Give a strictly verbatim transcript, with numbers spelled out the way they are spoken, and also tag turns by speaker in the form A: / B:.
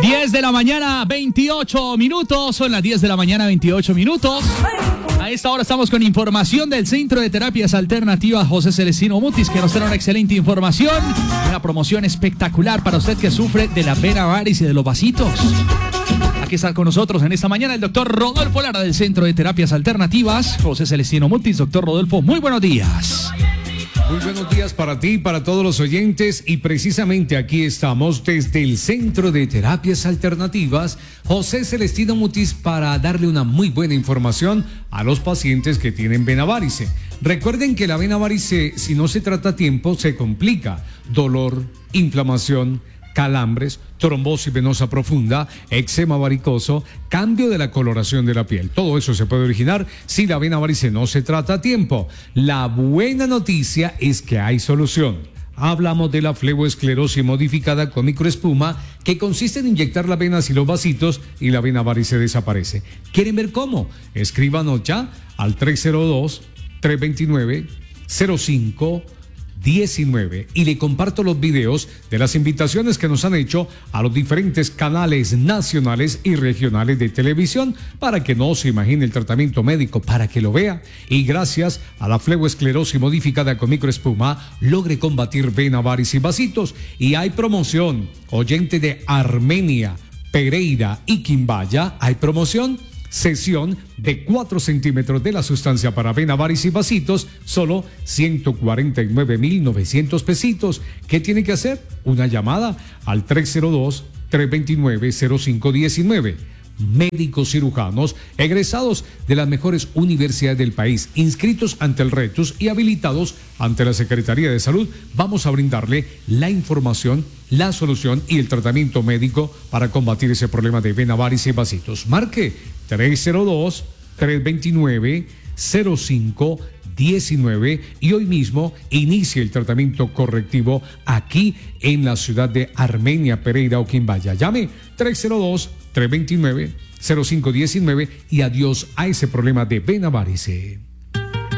A: diez de la mañana, veintiocho minutos. Son las diez de la mañana, veintiocho minutos. A esta hora estamos con información del Centro de Terapias Alternativas José Celestino Mutis, que nos trae una excelente información. Una promoción espectacular para usted que sufre de la vena varice y de los vasitos. Aquí está con nosotros en esta mañana el doctor Rodolfo Lara del Centro de Terapias Alternativas José Celestino Mutis. Doctor Rodolfo, muy buenos días.
B: Muy buenos días para ti, para todos los oyentes, y precisamente aquí estamos desde el Centro de Terapias Alternativas José Celestino Mutis para darle una muy buena información a los pacientes que tienen vena varice. Recuerden que la vena varice, si no se trata a tiempo, se complica. Dolor, inflamación, calambres, trombosis venosa profunda, eczema varicoso, cambio de la coloración de la piel. Todo eso se puede originar si la vena varice no se trata a tiempo. La buena noticia es que hay solución. Hablamos de la fleboesclerosis modificada con microespuma, que consiste en inyectar las venas y los vasitos y la vena varice desaparece. ¿Quieren ver cómo? Escríbanos ya al tres cero dos, tres dos nueve, cero cinco diecinueve y le comparto los videos de las invitaciones que nos han hecho a los diferentes canales nacionales y regionales de televisión para que no se imagine el tratamiento médico, para que lo vea y gracias a la fleboesclerosis modificada con microespuma logre combatir vena varice y vasitos. Y hay promoción, oyente de Armenia, Pereira y Quimbaya, hay promoción. Sesión de cuatro centímetros de la sustancia para vena varice y vasitos, solo ciento cuarenta y nueve mil novecientos pesitos. ¿Qué tiene que hacer? Una llamada al tres cero dos, tres dos nueve, cero cinco diecinueve. Médicos cirujanos egresados de las mejores universidades del país, inscritos ante el RETUS y habilitados ante la Secretaría de Salud. Vamos a brindarle la información, la solución y el tratamiento médico para combatir ese problema de vena varice y vasitos. Marque tres cero dos, tres dos nueve, cero cinco diecinueve y hoy mismo inicie el tratamiento correctivo aquí en la ciudad de Armenia, Pereira o Quimbaya. Llame tres cero dos, tres dos nueve, cero cinco diecinueve y adiós a ese problema de vena varice.